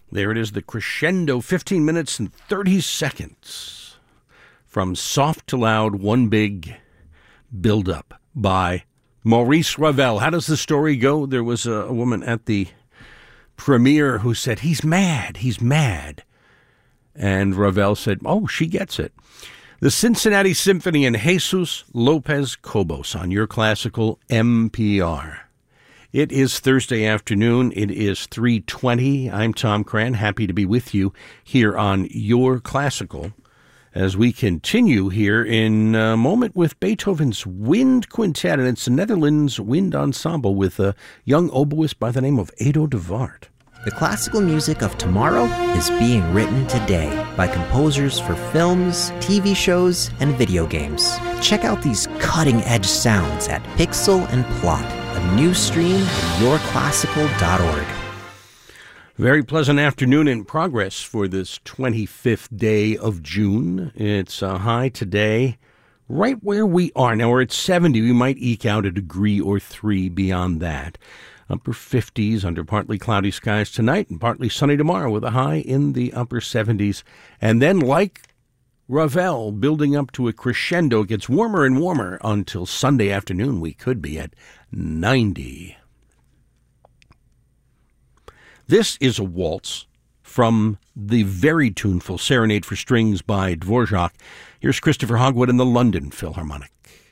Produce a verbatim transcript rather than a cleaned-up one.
There it is, the crescendo, fifteen minutes and thirty seconds. From soft to loud, one big build-up by Maurice Ravel. How does the story go? There was a, a woman at the premiere who said, he's mad, he's mad. And Ravel said, oh, she gets it. The Cincinnati Symphony and Jesus Lopez Cobos on your classical M P R. It is Thursday afternoon. It is three twenty. I'm Tom Cran, happy to be with you here on Your Classical as we continue here in a moment with Beethoven's Wind Quintet, and it's the Netherlands Wind Ensemble with a young oboist by the name of Edo de Waard. The classical music of tomorrow is being written today by composers for films, T V shows, and video games. Check out these cutting-edge sounds at Pixel and Plot, a new stream at your classical dot org. Very pleasant afternoon in progress for this twenty-fifth day of June. It's a high today right where we are. Now we're at seventy. We might eke out a degree or three beyond that. Upper fifties under partly cloudy skies tonight and partly sunny tomorrow with a high in the upper seventies. And then, like Ravel, building up to a crescendo, it gets warmer and warmer until Sunday afternoon. We could be at ninety. This is a waltz from the very tuneful Serenade for Strings by Dvorak. Here's Christopher Hogwood and the London Philharmonic.